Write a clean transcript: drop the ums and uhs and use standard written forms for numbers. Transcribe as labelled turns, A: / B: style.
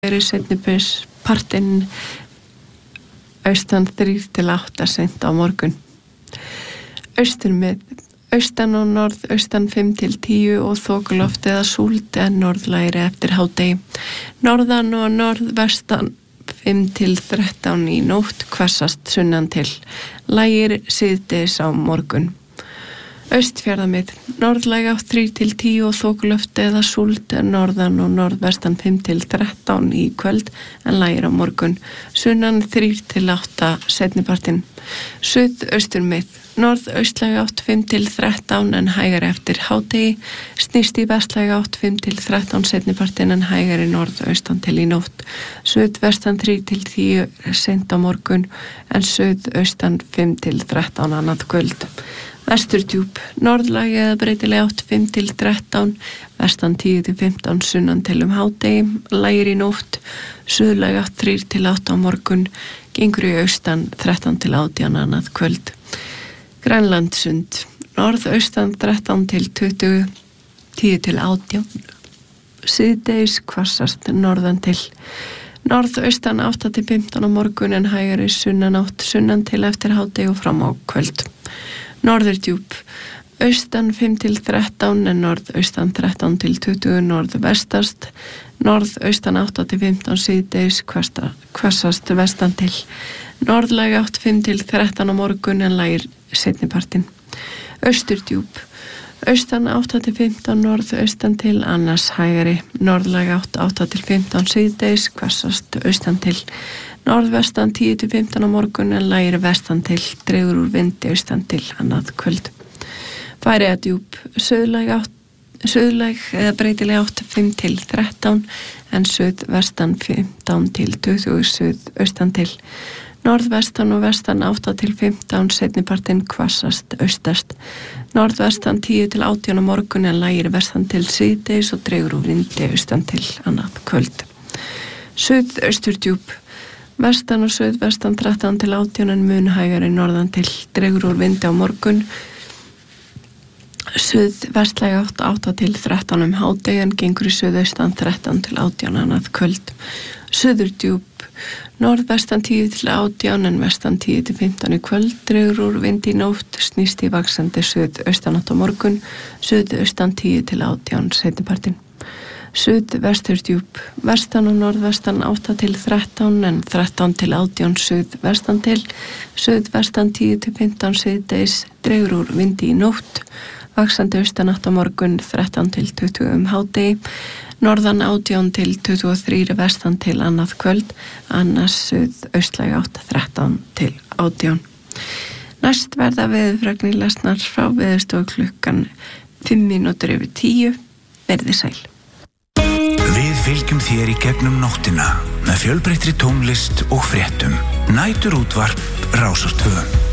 A: seinni partinn austan 3-8 seint á morgun. Austur með austan og norðaustan 5-10 og þokuloft eða súld en norðlægri eftir hádegi. Norðan og norðvestan 5-13 í nótt, hvassast sunnan til. Lægir síðdegis á morgun. Austfjarðamið, norðlæg átt 3-10 og þokuloft eða súld norðan og norðvestan 5-13 í kvöld en lægir á morgun. Sunnan 3-8 seinnipartinn. Suðausturmið, norðaustlæg átt 5-13 en hægari eftir hádegi. Snýst í vestlæg átt 5-13 seinnipartinn en hægari norðaustan til í nótt. Suðvestan 3-10 seint á morgun en suðaustan 5-13 annað kvöld. Vesturdjúp, norðlæg eða breytileg átt 5-13, vestan 10-15 sunnan til hádegi, lægir í nótt, suðlæg átt 3-8 á morgun, gengur í austan 13-18 annað kvöld. Grænlandssund, norðaustan 13-20, 10-18, síðdegis hvassast norðan til. Norðaustan 8-15 á morgun en hægari sunnan átt sunnan til eftir hádegi og fram á kvöld. Norðurdjúp, austan 5-13 en norðaustan 13-20 norðvestast, norðaustan 8-15 síðdegis hvassast vestan til. Norðlæg átt 5-13 á morgun en lægir seinnipartinn. Austurdjúp, austan 8-15 norðaustan til annars hægari, norðlæg átt 8-15 síðdegis hvassast austan til. Norðvestan 10-15 á morgun en lægir vestan til, dregur úr vindi austan til annað kvöld. Færeyjadjúp, suðlæg eða breytileg átt 5-13 en suðvestan 15-20 suðaustan til. Norðvestan og vestan 8-15 seinnipartinn hvassast austast. Norðvestan 10-18 á morgun en lægir vestan til síðdegis og dregur úr vindi austan til annað kvöld. Suðausturdjúp, vestan og suðvestan 13-18 en mun hægari norðan til, dregur úr vindi á morgun. Suðvestlæg átt 8-13 hádegi en gengur í suðaustan 13-18 annað kvöld. Suðurdjúp, norðvestan 10-18 en vestan 10-15 í kvöld, dregur úr vindi í nótt, snýst í vaxandi suðaustanátt á morgun, suðaustan 10-18 seinnipartinn. Suðvesturdjúp, vestan og norðvestan 8-13 en 13-18 suðvestan til, suðvestan 10-15 síðdegis, dregur úr vindi í nótt, vaxandi austanátt á morgun 13-20 hádegi, norðan 18-23 vestan til annað kvöld, annars suðaustlæg átt 13-18. Næst verða veðurfregnir lesnar frá Veðurstofu klukkan 9:05, verði sæl.
B: Við fylgjum þér í gegnum nóttina með fjölbreyttri tónlist og fréttum. Næturútvarp Rásar 2.